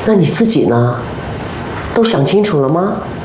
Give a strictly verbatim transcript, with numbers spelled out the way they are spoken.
那你自己呢？都想清楚了吗？